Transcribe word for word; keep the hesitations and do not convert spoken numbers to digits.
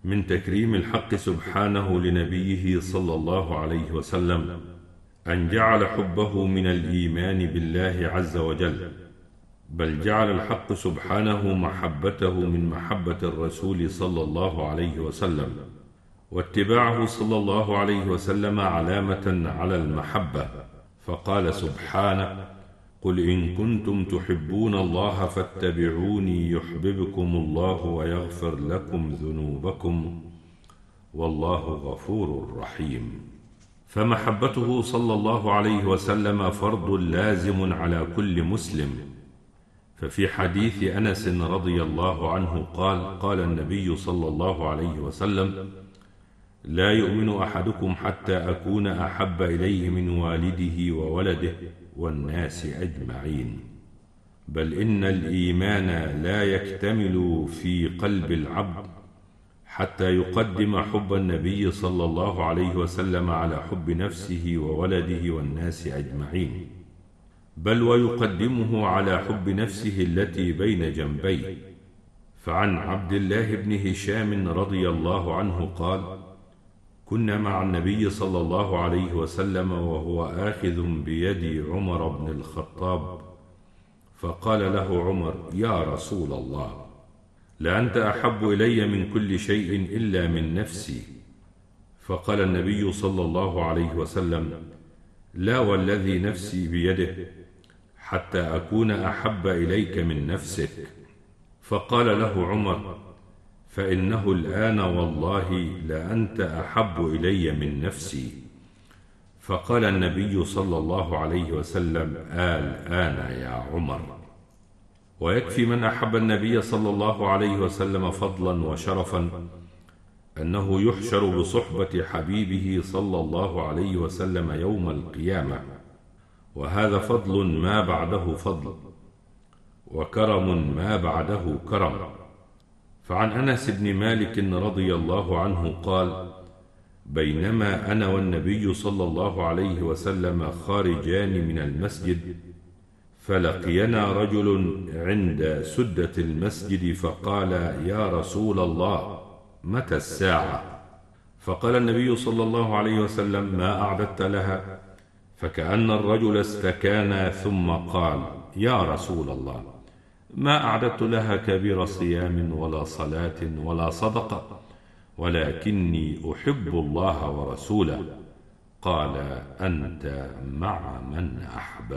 من تكريم الحق سبحانه لنبيه صلى الله عليه وسلم أن جعل حبه من الإيمان بالله عز وجل، بل جعل الحق سبحانه محبته من محبة الرسول صلى الله عليه وسلم، واتباعه صلى الله عليه وسلم علامة على المحبة، فقال سبحانه: قل إن كنتم تحبون الله فاتبعوني يحببكم الله ويغفر لكم ذنوبكم والله غفور رحيم. فمحبته صلى الله عليه وسلم فرض لازم على كل مسلم. ففي حديث أنس رضي الله عنه قال: قال النبي صلى الله عليه وسلم: لا يؤمن أحدكم حتى أكون أحب إليه من والده وولده والناس أجمعين. بل إن الإيمان لا يكتمل في قلب العبد حتى يقدم حب النبي صلى الله عليه وسلم على حب نفسه وولده والناس أجمعين، بل ويقدمه على حب نفسه التي بين جنبيه. فعن عبد الله بن هشام رضي الله عنه قال: كنا مع النبي صلى الله عليه وسلم وهو آخذ بيد عمر بن الخطاب، فقال له عمر: يا رسول الله، لأنت أحب إلي من كل شيء إلا من نفسي. فقال النبي صلى الله عليه وسلم: لا والذي نفسي بيده حتى أكون أحب إليك من نفسك. فقال له عمر: فإنه الآن والله لأنت أحب إلي من نفسي. فقال النبي صلى الله عليه وسلم: الآن يا عمر. ويكفي من أحب النبي صلى الله عليه وسلم فضلا وشرفا أنه يحشر بصحبة حبيبه صلى الله عليه وسلم يوم القيامة، وهذا فضل ما بعده فضل، وكرم ما بعده كرم. فعن أنس بن مالك رضي الله عنه قال: بينما أنا والنبي صلى الله عليه وسلم خارجان من المسجد، فلقينا رجل عند سدة المسجد فقال: يا رسول الله، متى الساعة؟ فقال النبي صلى الله عليه وسلم: ما أعددت لها؟ فكأن الرجل استكان ثم قال: يا رسول الله، ما أعددت لها كبير صيام ولا صلاة ولا صدقة، ولكني أحب الله ورسوله. قال: أنت مع من أحببت.